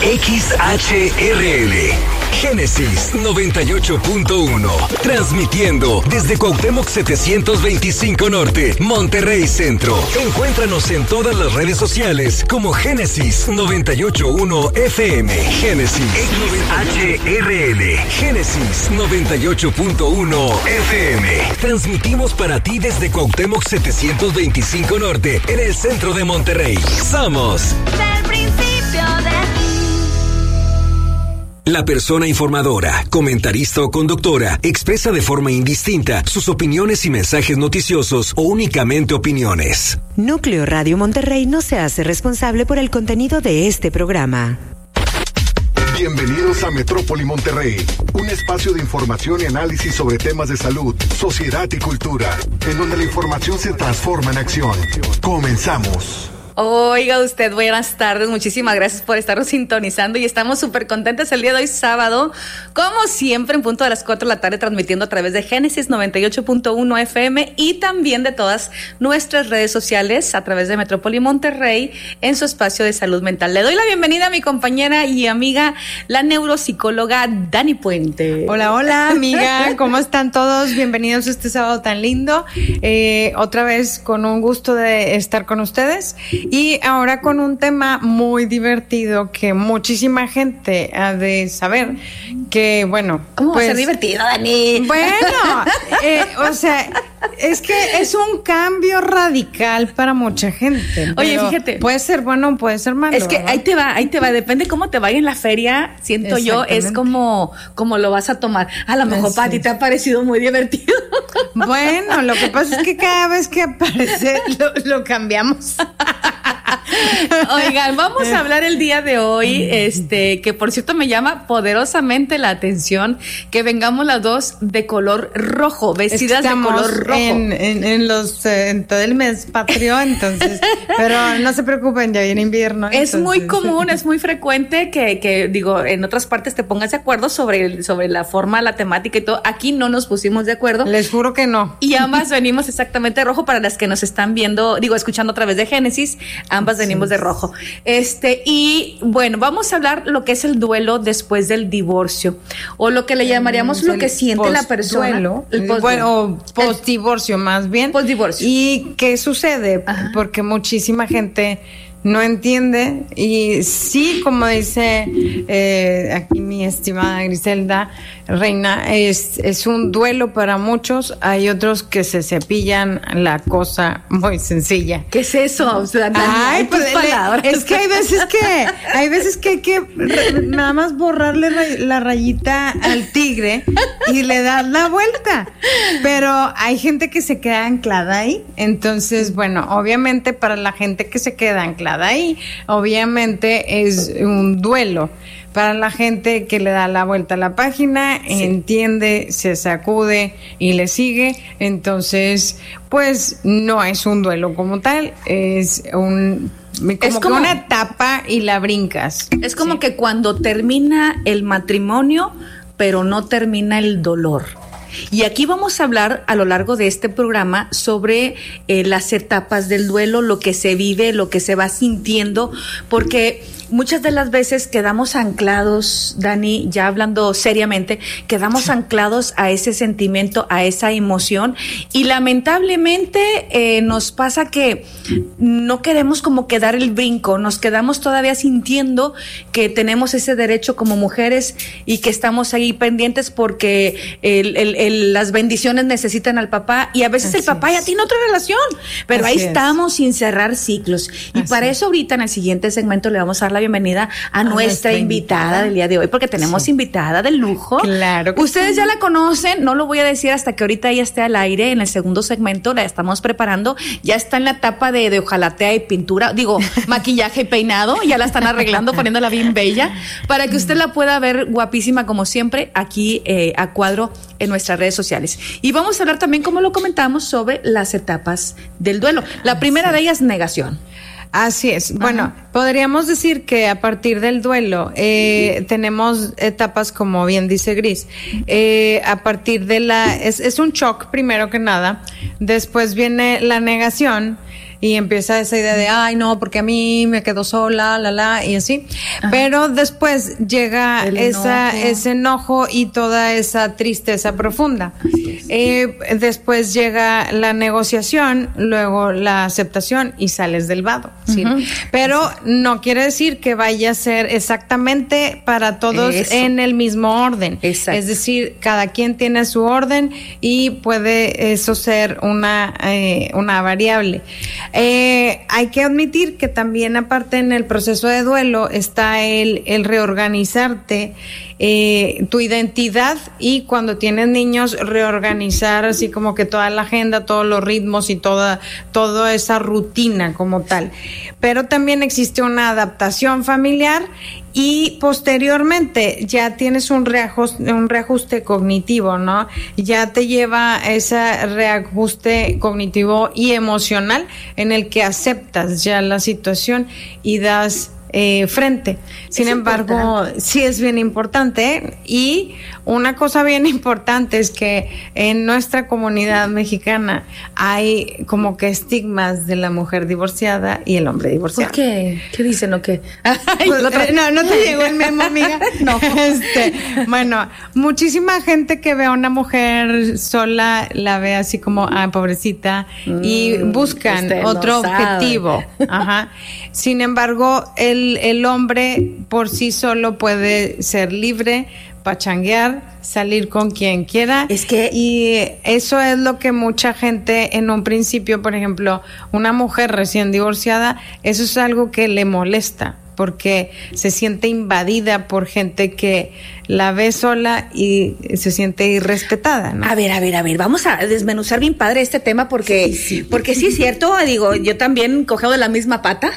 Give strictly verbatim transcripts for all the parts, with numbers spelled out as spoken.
X H R L, Génesis noventa y ocho punto uno, transmitiendo desde Cuauhtémoc setecientos veinticinco Norte, Monterrey Centro. Encuéntranos en todas las redes sociales como Génesis noventa y ocho punto uno F M. Génesis X H R L, Génesis noventa y ocho punto uno F M. Transmitimos para ti desde Cuauhtémoc setecientos veinticinco Norte, en el centro de Monterrey. Somos del principio de la persona informadora, comentarista o conductora expresa de forma indistinta sus opiniones y mensajes noticiosos o únicamente opiniones. Núcleo Radio Monterrey no se hace responsable por el contenido de este programa. Bienvenidos a Metrópoli Monterrey, un espacio de información y análisis sobre temas de salud, sociedad y cultura, en donde la información se transforma en acción. Comenzamos. Oiga usted, buenas tardes, muchísimas gracias por estarnos sintonizando y estamos súper contentos el día de hoy sábado, como siempre en punto de las cuatro de la tarde, transmitiendo a través de Génesis noventa y ocho punto uno F M y también de todas nuestras redes sociales a través de Metrópoli Monterrey en su espacio de salud mental. Le doy la bienvenida a mi compañera y amiga, la neuropsicóloga Dani Puente. Hola, hola amiga, ¿cómo están todos? Bienvenidos a este sábado tan lindo, eh, otra vez con un gusto de estar con ustedes. Y ahora con un tema muy divertido que muchísima gente ha de saber, que bueno... ¿Cómo pues, va a ser divertido, Dani? Bueno, eh, o sea, es que es un cambio radical para mucha gente. Oye, fíjate. Puede ser bueno, puede ser malo. Es que ¿verdad? ahí te va, ahí te va, depende cómo te vaya en la feria, siento yo, es como, como lo vas a tomar. A lo mejor para ti te ha parecido muy divertido. Bueno, lo que pasa es que cada vez que aparece lo, lo cambiamos. Oigan, vamos a hablar el día de hoy, este, que por cierto me llama poderosamente la atención que vengamos las dos de color rojo, vestidas de color rojo. En, en, en los eh, en todo el mes patrio, entonces, pero no se preocupen, ya viene invierno. Es entonces. muy común, es muy frecuente que, que, digo, en otras partes te pongas de acuerdo sobre, sobre la forma, la temática y todo. Aquí no nos pusimos de acuerdo. Les juro que no. Y ambas venimos exactamente de rojo para las que nos están viendo, digo, escuchando a través de Génesis, ambas venimos de rojo. Este, y bueno, vamos a hablar lo que es el duelo después del divorcio, o lo que le llamaríamos lo que siente la persona. Duelo, el post bueno, post divorcio más bien. Post divorcio. ¿Y qué sucede? Ajá. Porque muchísima gente no entiende, y sí, como dice eh, aquí mi estimada Griselda Reina, es, es un duelo para muchos. Hay otros que se cepillan la cosa muy sencilla. ¿Qué es eso? O sea, Ay, pues le, es que hay veces que hay veces que hay que re, nada más borrarle ray, la rayita al tigre y le das la vuelta, pero hay gente que se queda anclada ahí. Entonces, bueno, obviamente para la gente que se queda anclada ahí, obviamente es un duelo. Para la gente que le da la vuelta a la página, sí, entiende, se sacude y le sigue, entonces pues no es un duelo como tal, es un como, es como que una etapa y la brincas. Es como sí, que cuando termina el matrimonio, pero no termina el dolor. Y aquí vamos a hablar a lo largo de este programa sobre eh, las etapas del duelo, lo que se vive, lo que se va sintiendo, porque muchas de las veces quedamos anclados, Dani, ya hablando seriamente, quedamos anclados a ese sentimiento, a esa emoción, y lamentablemente eh, nos pasa que no queremos como que dar el brinco, nos quedamos todavía sintiendo que tenemos ese derecho como mujeres y que estamos ahí pendientes porque el, el, el, las bendiciones necesitan al papá, y a veces Así el papá es. ya tiene otra relación, pero Así ahí es. estamos sin cerrar ciclos. Y Así para eso ahorita en el siguiente segmento le vamos a dar la bienvenida a, a nuestra, nuestra invitada, invitada del día de hoy, porque tenemos sí. invitada de lujo. Claro. Ustedes sí. ya la conocen, no lo voy a decir hasta que ahorita ella esté al aire. En el segundo segmento la estamos preparando, ya está en la etapa de, de hojalatea y pintura, digo, maquillaje y peinado, ya la están arreglando, poniéndola bien bella, para que usted la pueda ver guapísima como siempre aquí eh, a cuadro en nuestras redes sociales. Y vamos a hablar también, como lo comentamos, sobre las etapas del duelo. La primera sí. de ellas, negación. Así es. Bueno, Ajá. podríamos decir que a partir del duelo eh, tenemos etapas, como bien dice Gris. Eh, a partir de la... Es, es un shock, primero que nada. Después viene la negación. y empieza esa idea de, ay, no, porque a mí me quedo sola, la, la, y así. Ajá. Pero después llega esa, ese enojo y toda esa tristeza profunda. Eh, después llega la negociación, luego la aceptación y sales del vado. ¿Sí? Uh-huh. Pero no quiere decir que vaya a ser exactamente para todos eso. En el mismo orden. Exacto. Es decir, cada quien tiene su orden y puede eso ser una, eh, una variable. Eh, hay que admitir que también aparte en el proceso de duelo está el, el reorganizarte eh, tu identidad y cuando tienes niños reorganizar así como que toda la agenda, todos los ritmos y toda, toda esa rutina como tal. Pero también existe una adaptación familiar y posteriormente ya tienes un reajuste, un reajuste cognitivo, ¿no? Ya te lleva ese reajuste cognitivo y emocional en el que aceptas ya la situación y das eh, frente. Sin es embargo, importante. Sí es bien importante, ¿eh? Y una cosa bien importante es que en nuestra comunidad mexicana hay como que estigmas de la mujer divorciada y el hombre divorciado. ¿Por qué? ¿Qué dicen o qué? Ay, pues, otra... No, no te llegó el memo, amiga. No. Este, bueno, muchísima gente que ve a una mujer sola la ve así como, ah, pobrecita, mm, y buscan otro no objetivo. Ajá. Sin embargo, el, el hombre por sí solo puede ser libre, pachanguear, salir con quien quiera. Es que y eso es lo que mucha gente en un principio, por ejemplo, una mujer recién divorciada, eso es algo que le molesta porque se siente invadida por gente que la ve sola y se siente irrespetada, ¿no? A ver, a ver, a ver, vamos a desmenuzar bien padre este tema porque sí, sí. porque sí es cierto, digo, yo también cogeo de la misma pata,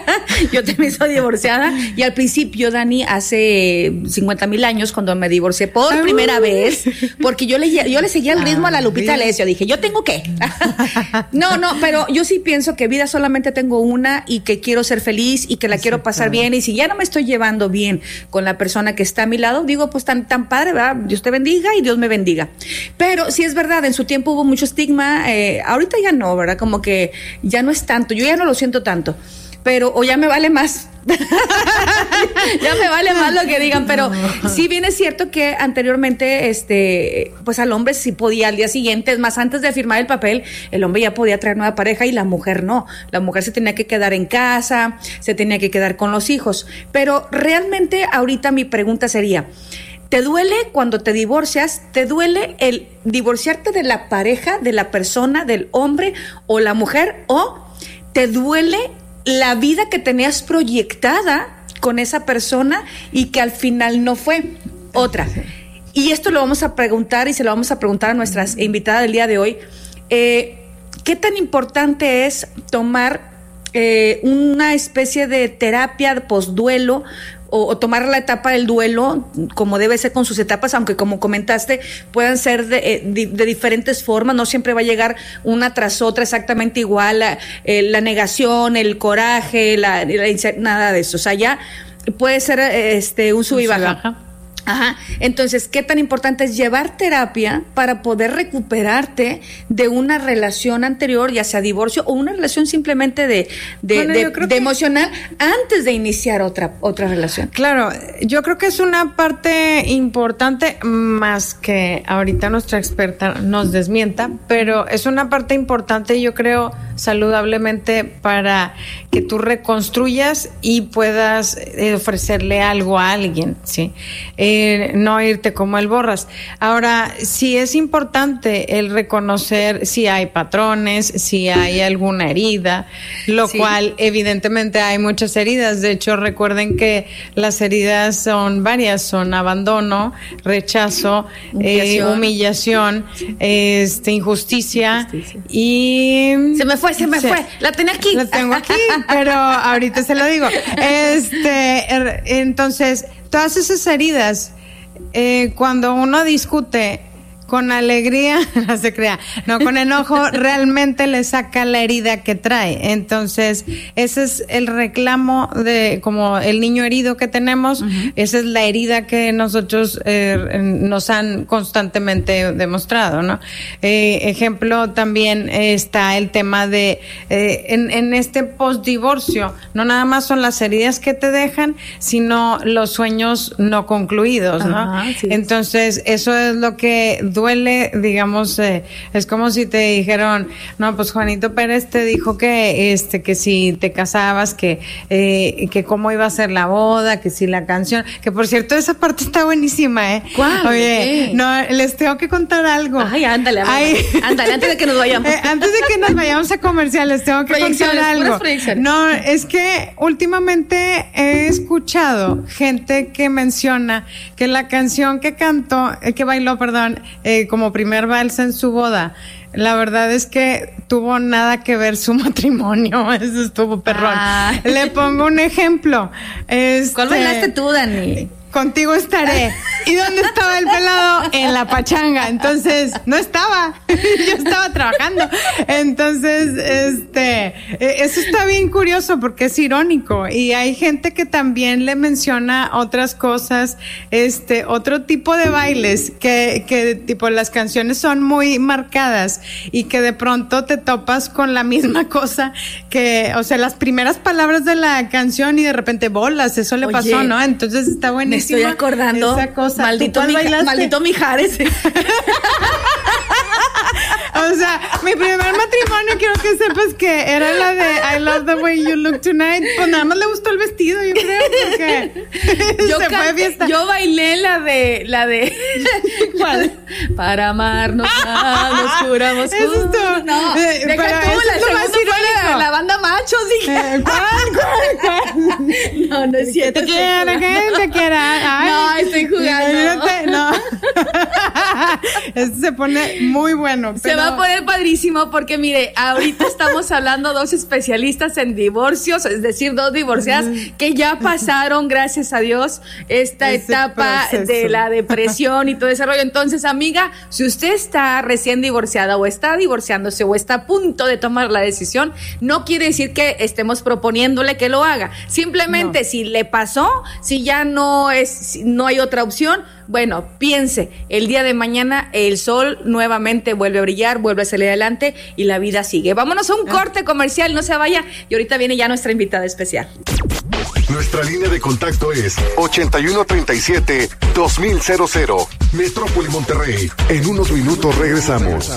yo también soy divorciada y al principio, Dani, hace cincuenta mil años cuando me divorcié por Ay. primera vez, porque yo le, yo le seguía el ritmo a la Lupita Alessio, dije, yo tengo que, no, no, pero yo sí pienso que vida solamente tengo una y que quiero ser feliz y que la quiero pasar bien y si ya no me estoy llevando bien con la persona que está a mi lado, digo, pues tan, tan padre, ¿verdad? Dios te bendiga y Dios me bendiga. Pero sí es verdad, en su tiempo hubo mucho estigma, eh, ahorita ya no, ¿verdad? Como que ya no es tanto, yo ya no lo siento tanto, pero o ya me vale más. Ya me vale más lo que digan, pero sí bien es cierto que anteriormente, este, pues al hombre sí podía al día siguiente, es más, antes de firmar el papel, el hombre ya podía traer nueva pareja y la mujer no. La mujer se tenía que quedar en casa, se tenía que quedar con los hijos. Pero realmente ahorita mi pregunta sería, ¿te duele cuando te divorcias? ¿Te duele el divorciarte de la pareja, de la persona, del hombre o la mujer? ¿O te duele la vida que tenías proyectada con esa persona y que al final no fue? Otra. Y esto lo vamos a preguntar y se lo vamos a preguntar a nuestras invitadas del día de hoy. Eh, ¿Qué tan importante es tomar eh, una especie de terapia postduelo o, o tomar la etapa del duelo como debe ser con sus etapas, aunque como comentaste puedan ser de, de, de diferentes formas, no siempre va a llegar una tras otra exactamente igual, la, eh, la negación, el coraje, la, la nada de eso, o sea, ya puede ser este un sub y baja. Ajá. Entonces, ¿qué tan importante es llevar terapia para poder recuperarte de una relación anterior, ya sea divorcio o una relación simplemente de, de, bueno, de, de que... emocional antes de iniciar otra, otra relación? Claro, yo creo que es una parte importante, más que ahorita nuestra experta nos desmienta, pero es una parte importante, yo creo, saludablemente para que tú reconstruyas y puedas eh, ofrecerle algo a alguien, ¿sí? Eh, no irte como el borras. Ahora, sí es importante el reconocer si hay patrones, si hay alguna herida, lo sí. cual evidentemente hay muchas heridas. De hecho, recuerden que las heridas son varias, son abandono, rechazo, humillación, eh, humillación este, injusticia, injusticia y... Se me fue, se me se, fue. La tenía aquí. La tengo aquí, pero ahorita se lo digo. Este, er, entonces, todas esas heridas, eh, cuando uno discute con alegría, no se crea, no, con enojo realmente le saca la herida que trae. Entonces, ese es el reclamo de como el niño herido que tenemos, uh-huh. Esa es la herida que nosotros eh, nos han constantemente demostrado, ¿no? Eh, ejemplo, también está el tema de, eh, en, en este postdivorcio, no nada más son las heridas que te dejan, sino los sueños no concluidos, ¿no? Ajá, sí. Entonces, eso es lo que duele, digamos, eh, es como si te dijeron, no, pues Juanito Pérez te dijo que, este, que si te casabas, que, eh, que cómo iba a ser la boda, que si la canción, que por cierto, esa parte está buenísima, ¿eh? ¿Cuál? Oye, ¿qué? No, les tengo que contar algo. Ay, ándale, ándale, Ay. ándale, antes de que nos vayamos. Eh, antes de que nos vayamos a comerciales, tengo que contar algo. No, es que últimamente he escuchado gente que menciona que la canción que cantó, eh, que bailó, perdón, eh, como primer vals en su boda, la verdad es que tuvo nada que ver su matrimonio. Eso estuvo perrón. Ah. Le pongo un ejemplo. Este, ¿Cuál bailaste tú, Dani? Contigo estaré. ¿Y dónde estaba el pelado? En la pachanga. Entonces, no estaba. Yo estaba trabajando. Entonces, este, eso está bien curioso porque es irónico. Y hay gente que también le menciona otras cosas, este, otro tipo de bailes que, que tipo las canciones son muy marcadas y que de pronto te topas con la misma cosa que, o sea, las primeras palabras de la canción y de repente bolas, eso le Oye, pasó, ¿no? Entonces está buenísimo. Me estoy acordando, esa cosa. Maldito, Mija, maldito Mijares. O sea, mi primer matrimonio, quiero que sepas que era la de I love the way you look tonight. Pues nada más le gustó el vestido, yo creo, porque yo se can- fue de fiesta. Yo bailé la de, la de ¿cuál? Para amarnos, ah, nos juramos. Eso es todo. No, eh, deja pero tú, eso la es lo segunda más fue la, la banda Machos, dije. Eh, ¿Cuál, cuál, cuál? No, no es cierto. Que te quiera, que te quiera. Ay, no, estoy jugando. No. Esto se pone muy bueno. Se pero... va a poner padrísimo porque, mire, ahorita estamos hablando dos especialistas en divorcios, es decir, dos divorciadas que ya pasaron, gracias a Dios, esta Ese etapa proceso. de la depresión y todo ese rollo. Entonces, amiga, si usted está recién divorciada o está divorciándose o está a punto de tomar la decisión, no quiere decir que estemos proponiéndole que lo haga. Simplemente, no. si le pasó, si ya no es, si no hay otra opción, bueno, piense, el día de mañana el sol nuevamente vuelve a brillar, vuelve a salir adelante y la vida sigue. Vámonos a un ah. corte comercial, no se vaya, y ahorita viene ya nuestra invitada especial. Nuestra línea de contacto es ochenta y uno treinta y siete dos mil. Metrópoli Monterrey. En unos minutos regresamos.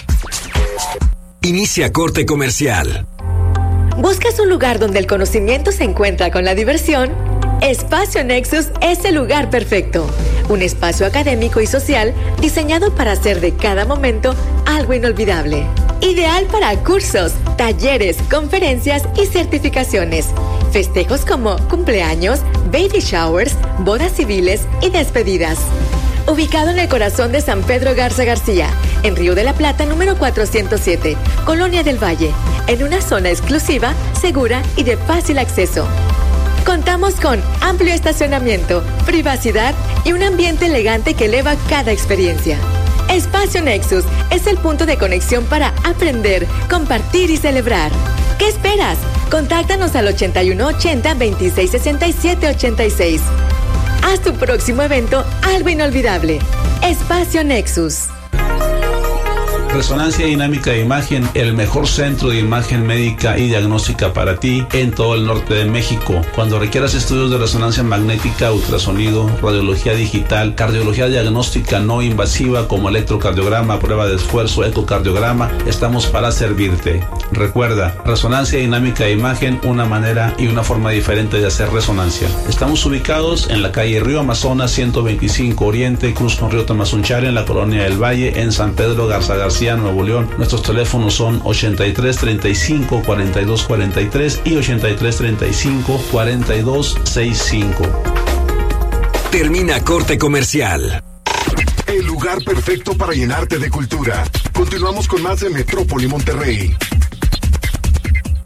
Inicia corte comercial. ¿Buscas un lugar donde el conocimiento se encuentra con la diversión? Espacio Nexus es el lugar perfecto. Un espacio académico y social diseñado para hacer de cada momento algo inolvidable. Ideal para cursos, talleres, conferencias y certificaciones. Festejos como cumpleaños, baby showers, bodas civiles y despedidas. Ubicado en el corazón de San Pedro Garza García, en Río de la Plata número cuatrocientos siete, Colonia del Valle, en una zona exclusiva, segura y de fácil acceso. Contamos con amplio estacionamiento, privacidad y un ambiente elegante que eleva cada experiencia. Espacio Nexus es el punto de conexión para aprender, compartir y celebrar. ¿Qué esperas? Contáctanos al ochenta y uno ochenta, veintiséis sesenta y siete ochenta y seis. Haz tu próximo evento algo inolvidable. Espacio Nexus. Resonancia Dinámica de Imagen, el mejor centro de imagen médica y diagnóstica para ti en todo el norte de México. Cuando requieras estudios de resonancia magnética, ultrasonido, radiología digital, cardiología diagnóstica no invasiva como electrocardiograma, prueba de esfuerzo, ecocardiograma, estamos para servirte. Recuerda, Resonancia Dinámica de Imagen, una manera y una forma diferente de hacer resonancia. Estamos ubicados en la calle Río Amazonas ciento veinticinco Oriente, Cruz con Río Tamazunchale, en la Colonia del Valle, en San Pedro Garza García, Nuevo León. Nuestros teléfonos son ochenta y tres treinta y cinco cuarenta y dos cuarenta y tres y ochenta y tres treinta y cinco cuarenta y dos sesenta y cinco. Termina corte comercial. El lugar perfecto para llenarte de cultura. Continuamos con más de Metrópoli Monterrey.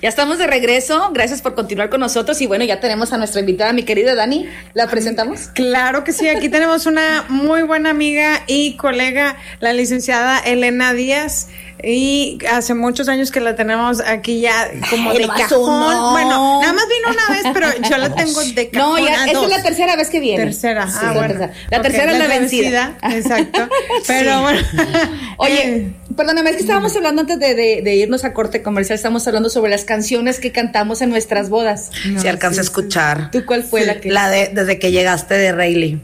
Ya estamos de regreso, gracias por continuar con nosotros y bueno, ya tenemos a nuestra invitada, mi querida Dani, ¿la presentamos? Claro que sí, aquí tenemos una muy buena amiga y colega, la licenciada Elena Díaz. Y hace muchos años que la tenemos aquí ya como Ay, de no, cajón. no. Bueno, nada más vino una vez, pero yo la tengo de cajón. No, ya, a esta dos. es la tercera vez que viene. Tercera, Sí, ah, la bueno. tercera. La Okay, tercera es la vencida. Exacto. Pero Sí. bueno. Oye, Eh, perdóname, es que estábamos hablando antes de, de, de irnos a corte comercial, estamos hablando sobre las canciones que cantamos en nuestras bodas. no, Si alcancé a sí, escuchar. ¿Tú cuál fue la que? La de desde que llegaste de Rayleigh.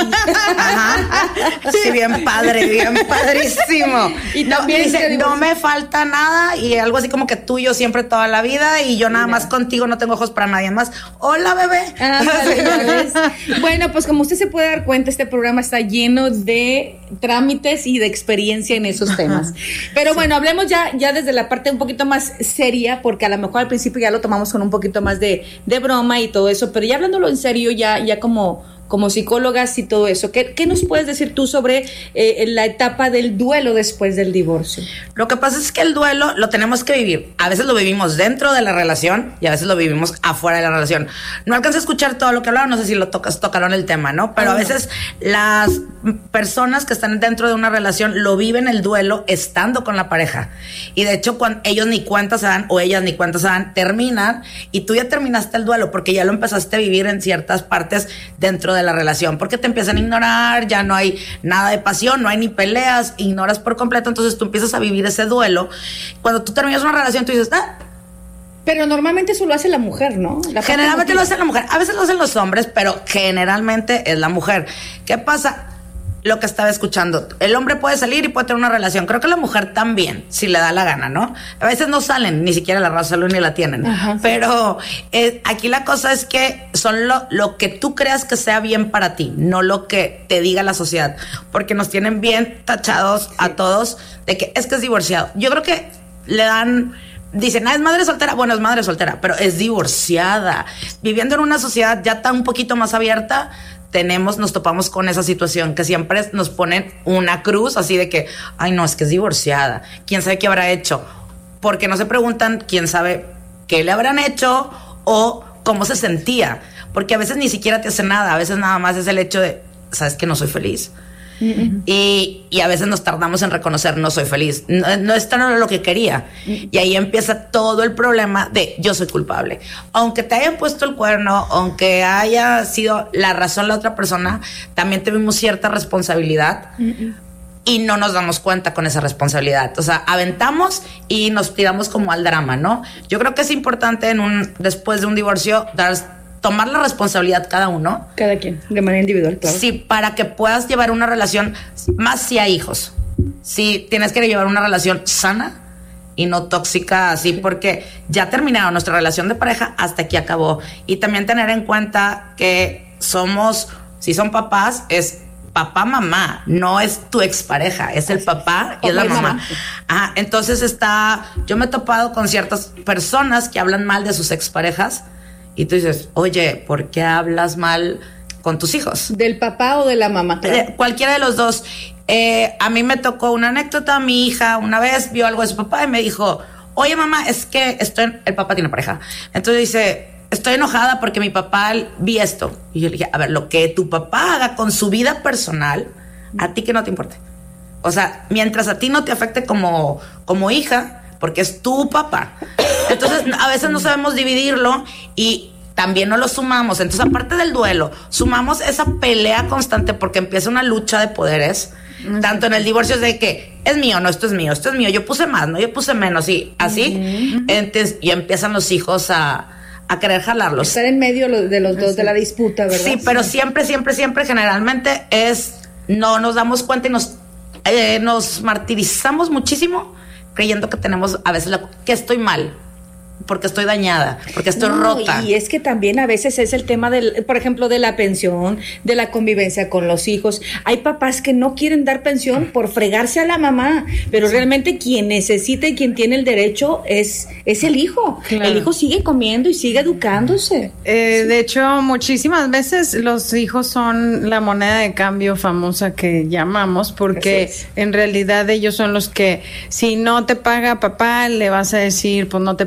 Ajá. Sí, bien padre, bien padrísimo. Y no, también dice, te digo- no me falta nada y algo así como que tú y yo siempre toda la vida y yo nada Mira. más contigo no tengo ojos para nadie más. Hola, bebé. Ah, vale, ya ves. Bueno, pues como usted se puede dar cuenta, este programa está lleno de trámites y de experiencia en esos temas. Pero bueno, hablemos ya, ya desde la parte un poquito más seria, porque a lo mejor al principio ya lo tomamos con un poquito más de, de broma y todo eso, pero ya hablándolo en serio, ya, ya como... como psicólogas y todo eso. ¿Qué, qué nos puedes decir tú sobre eh, la etapa del duelo después del divorcio? Lo que pasa es que el duelo lo tenemos que vivir. A veces lo vivimos dentro de la relación y a veces lo vivimos afuera de la relación. No alcancé a escuchar todo lo que hablaron, no sé si lo tocas, tocaron el tema, ¿no? Pero a veces las personas que están dentro de una relación lo viven el duelo estando con la pareja. Y de hecho, cuando ellos ni cuenta se dan o ellas ni cuenta se dan, terminan y tú ya terminaste el duelo porque ya lo empezaste a vivir en ciertas partes dentro de la relación, porque te empiezan a ignorar, ya no hay nada de pasión, no hay ni peleas, ignoras por completo, entonces tú empiezas a vivir ese duelo. Cuando tú terminas una relación, tú dices, ah, Pero normalmente eso lo hace la mujer, ¿no? La parte generalmente lo emotiva. hace la mujer, a veces lo hacen los hombres, pero generalmente es la mujer. ¿Qué pasa? Lo que estaba escuchando, el hombre puede salir y puede tener una relación, creo que la mujer también, si le da la gana, ¿no? A veces no salen, ni siquiera la raza ni la tienen. Ajá, sí. Pero eh, aquí la cosa es que son lo, lo que tú creas que sea bien para ti, no lo que te diga la sociedad, porque nos tienen bien tachados a todos de que es que es divorciado. Yo creo que le dan... Dicen, ah, es madre soltera. Bueno, es madre soltera, pero es divorciada. Viviendo en una sociedad ya tan un poquito más abierta, tenemos, nos topamos con esa situación que siempre nos ponen una cruz así de que, ay, no, es que es divorciada. ¿Quién sabe qué habrá hecho? Porque no se preguntan quién sabe qué le habrán hecho o cómo se sentía. Porque a veces ni siquiera te hace nada. A veces nada más es el hecho de, sabes que no soy feliz. Uh-uh. Y, y a veces nos tardamos en reconocer no soy feliz, no, no es tan lo que quería. Uh-uh. Y ahí empieza todo el problema de yo soy culpable. Aunque te hayan puesto el cuerno, aunque haya sido la razón la otra persona, también tenemos cierta responsabilidad. Uh-uh. Y no nos damos cuenta con esa responsabilidad. O sea, aventamos y nos tiramos como al drama, ¿no? Yo creo que es importante en un después de un divorcio dar tomar la responsabilidad cada uno. Cada quien, de manera individual, claro. Sí, para que puedas llevar una relación, más si hay hijos. Sí, tienes que llevar una relación sana y no tóxica, así, porque ya terminaron nuestra relación de pareja, hasta aquí acabó. Y también tener en cuenta que somos, si son papás, es papá, mamá, no es tu expareja, es el papá y es la mamá. Ajá, entonces está, yo me he topado con ciertas personas que hablan mal de sus exparejas. Y tú dices, oye, ¿por qué hablas mal con tus hijos? ¿Del papá o de la mamá? Claro. Eh, cualquiera de los dos. Eh, a mí me tocó una anécdota. Mi hija una vez vio algo de su papá y me dijo, oye, mamá, es que estoy... El papá tiene pareja. Entonces dice, estoy enojada porque mi papá vi esto. Y yo le dije, a ver, lo que tu papá haga con su vida personal, a ti que no te importe. O sea, mientras a ti no te afecte como, como hija... porque es tu papá. Entonces, a veces no sabemos dividirlo y también no lo sumamos. Entonces, aparte del duelo, sumamos esa pelea constante porque empieza una lucha de poderes. Uh-huh. Tanto en el divorcio es de que es mío, no, esto es mío, esto es mío. Yo puse más, no, yo puse menos, y así. Uh-huh. Entonces, y empiezan los hijos a, a querer jalarlos. Estar en medio de los dos de la disputa, ¿verdad? Sí, pero siempre, siempre, siempre, generalmente es, no nos damos cuenta y nos, eh, nos martirizamos muchísimo creyendo que tenemos a veces la, que estoy mal, porque estoy dañada, porque estoy no, rota. Y es que también a veces es el tema del, por ejemplo, de la pensión, de la convivencia con los hijos. Hay papás que no quieren dar pensión por fregarse a la mamá, pero sí. Realmente quien necesita y quien tiene el derecho es, es el hijo. Claro. El hijo sigue comiendo y sigue educándose. Eh, sí. De hecho, muchísimas veces los hijos son la moneda de cambio famosa que llamamos, porque es. En realidad ellos son los que, si no te paga papá, le vas a decir, pues no te presto el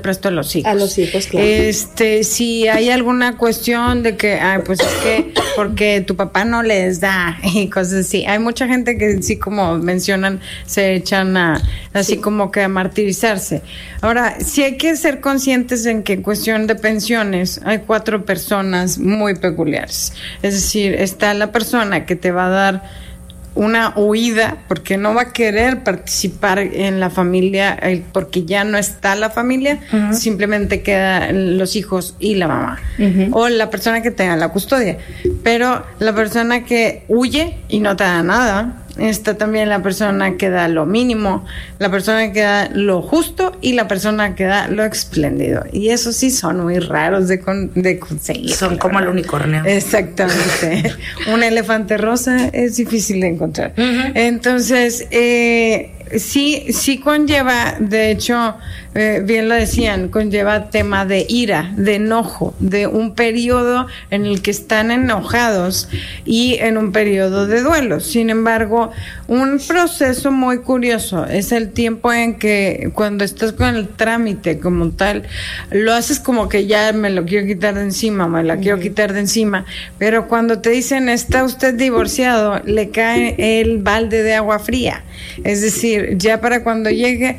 los hijos. A los hijos, claro. Este, si hay alguna cuestión de que, ay, pues es que porque tu papá no les da y cosas así. Hay mucha gente que sí, como mencionan, se echan a, así sí. como que a martirizarse. Ahora, sí hay que ser conscientes en que en cuestión de pensiones hay cuatro personas muy peculiares. Es decir, está la persona que te va a dar una huida porque no va a querer participar en la familia porque ya no está la familia, uh-huh. simplemente quedan los hijos y la mamá, uh-huh. o la persona que tenga la custodia. Pero la persona que huye y no te da nada, está también la persona que da lo mínimo, la persona que da lo justo y la persona que da lo espléndido. Y eso sí son muy raros de, con, de conseguir. Son como el unicornio. Exactamente. Un elefante rosa es difícil de encontrar. Uh-huh. Entonces, eh, sí, sí conlleva, de hecho, eh, bien lo decían, conlleva tema de ira, de enojo, de un periodo en el que están enojados y en un periodo de duelo. Sin embargo, un proceso muy curioso es el tiempo en que cuando estás con el trámite como tal, lo haces como que ya me lo quiero quitar de encima, me la quiero quitar de encima, pero cuando te dicen está usted divorciado, le cae el balde de agua fría. Es decir, ya para cuando llegue,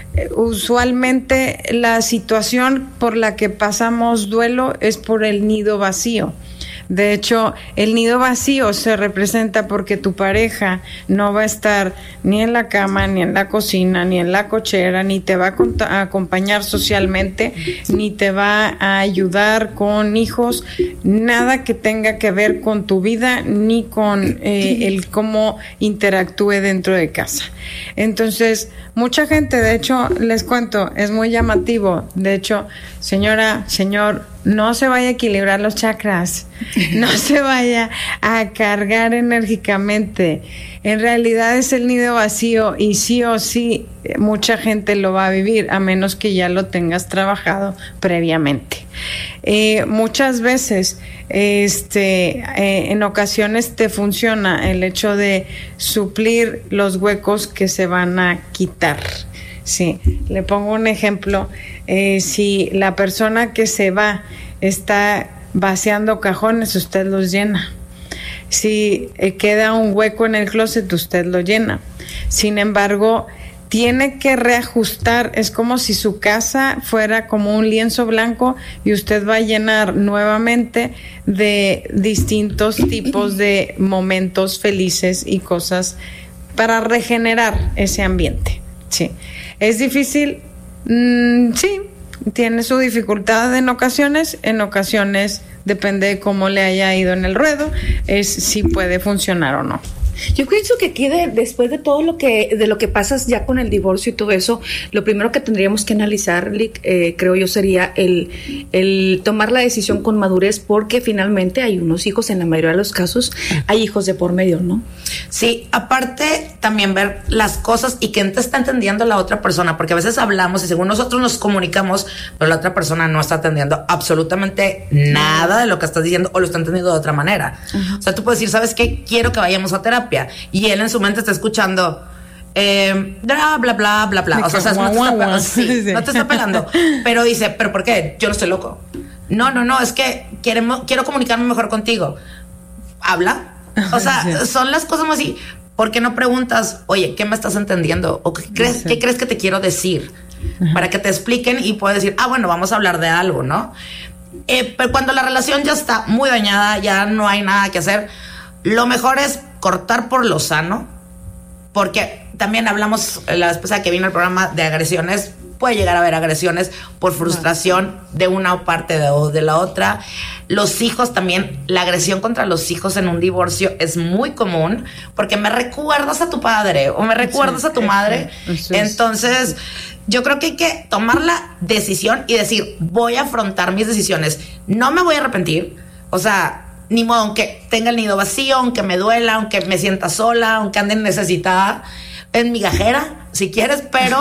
usualmente la situación por la que pasamos duelo es por el nido vacío. De hecho, el nido vacío se representa porque tu pareja no va a estar ni en la cama, ni en la cocina, ni en la cochera, ni te va a acompañar socialmente, ni te va a ayudar con hijos, nada que tenga que ver con tu vida, ni con eh, el cómo interactúe dentro de casa. Entonces, mucha gente, de hecho, les cuento, es muy llamativo. De hecho, señora, señor, no se vaya a equilibrar los chakras, no se vaya a cargar enérgicamente. En realidad es el nido vacío y sí o sí mucha gente lo va a vivir, a menos que ya lo tengas trabajado previamente. Eh, muchas veces, este, eh, en ocasiones te funciona el hecho de suplir los huecos que se van a quitar. Sí, le pongo un ejemplo. Eh, si la persona que se va está vaciando cajones, usted los llena. Si eh, queda un hueco en el closet, usted lo llena. Sin embargo, tiene que reajustar. Es como si su casa fuera como un lienzo blanco y usted va a llenar nuevamente de distintos tipos de momentos felices y cosas para regenerar ese ambiente. Sí. ¿Es difícil? Mm, sí, tiene su dificultad en ocasiones, en ocasiones depende de cómo le haya ido en el ruedo, es si puede funcionar o no. Yo pienso que aquí de, después de todo lo que de lo que pasas ya con el divorcio y todo eso, lo primero que tendríamos que analizar, eh, creo yo, sería el, el tomar la decisión con madurez, porque finalmente hay unos hijos, en la mayoría de los casos hay hijos de por medio, ¿no? Sí, aparte también ver las cosas y que te está entendiendo la otra persona, porque a veces hablamos y según nosotros nos comunicamos, pero la otra persona no está entendiendo absolutamente nada de lo que estás diciendo o lo está entendiendo de otra manera. Uh-huh. O sea, tú puedes decir, ¿sabes qué? Quiero que vayamos a terapia. Y él en su mente está escuchando eh, bla, bla, bla, bla, bla. O sea, ¿sabes? No, te está pelando, sí, sí. no te está pelando. Pero dice, ¿pero por qué? Yo no estoy loco. No, no, no, es que queremos, quiero comunicarme mejor contigo. Habla. O sea, sí. Son las cosas más así. ¿Por qué no preguntas, oye, ¿qué me estás entendiendo? ¿O qué crees, sí. ¿qué crees que te quiero decir? Ajá. Para que te expliquen y puedas decir, ah, bueno, vamos a hablar de algo, ¿no? Eh, pero cuando la relación ya está muy dañada, ya no hay nada que hacer, lo mejor es cortar por lo sano, porque también hablamos la vez pasada que vino el programa de agresiones, puede llegar a haber agresiones por frustración de una parte de, o de la otra. Los hijos también, la agresión contra los hijos en un divorcio es muy común, porque me recuerdas a tu padre o me recuerdas sí, a tu madre. Sí, entonces, yo creo que hay que tomar la decisión y decir, voy a afrontar mis decisiones, no me voy a arrepentir, o sea, ni modo, aunque tenga el nido vacío, aunque me duela, aunque me sienta sola, aunque ande necesitada, en migajera, si quieres, pero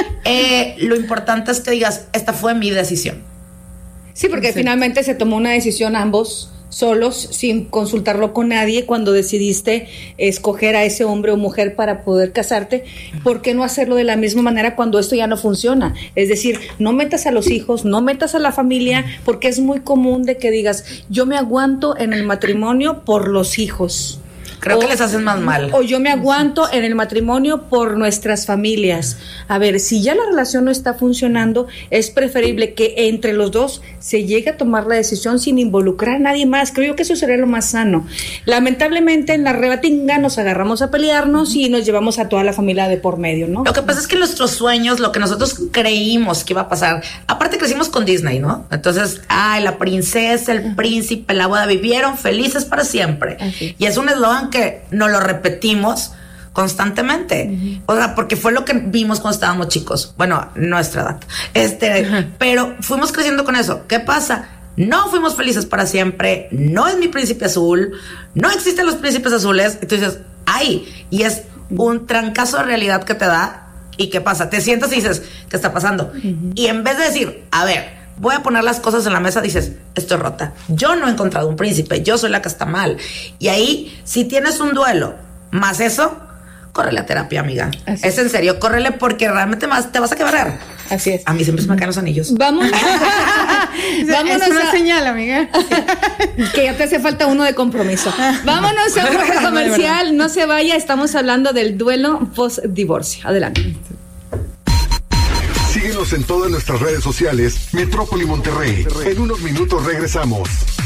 eh, lo importante es que digas, esta fue mi decisión. Sí, porque sí. finalmente se tomó una decisión ambos solos, sin consultarlo con nadie, cuando decidiste escoger a ese hombre o mujer para poder casarte, ¿por qué no hacerlo de la misma manera cuando esto ya no funciona? Es decir, no metas a los hijos, no metas a la familia, porque es muy común de que digas, yo me aguanto en el matrimonio por los hijos. Creo o, que les hacen más mal. O yo me aguanto en el matrimonio por nuestras familias. A ver, si ya la relación no está funcionando, es preferible que entre los dos se llegue a tomar la decisión sin involucrar a nadie más. Creo yo que eso sería lo más sano. Lamentablemente en la rebatinga nos agarramos a pelearnos y nos llevamos a toda la familia de por medio, ¿no? Lo que pasa es que nuestros sueños, lo que nosotros creímos que iba a pasar, aparte crecimos con Disney, ¿no? Entonces, ay, la princesa, el príncipe, la boda, vivieron felices para siempre. Así. Y es un eslogan que nos lo repetimos constantemente. Uh-huh. O sea, porque fue lo que vimos cuando estábamos chicos. Bueno, nuestra edad. Este, uh-huh. Pero fuimos creciendo con eso. ¿Qué pasa? No fuimos felices para siempre. No es mi príncipe azul. No existen los príncipes azules. Y tú dices, ay, y es un trancazo de realidad que te da. ¿Y qué pasa? Te sientas y dices, ¿qué está pasando? Uh-huh. Y en vez de decir, a ver, voy a poner las cosas en la mesa, dices, estoy rota. Yo no he encontrado un príncipe, yo soy la que está mal. Y ahí, si tienes un duelo, más eso, córrele a terapia, amiga. Así es. Es en serio, córrele porque realmente más te vas a quebrar. Así es. A mí siempre se me caen los anillos. Vamos. Vámonos es una a... señal, amiga. Que ya te hace falta uno de compromiso. Vámonos a un corte comercial. No se vaya, estamos hablando del duelo post-divorcio. Adelante. Síguenos en todas nuestras redes sociales, Metrópoli Monterrey. En unos minutos regresamos.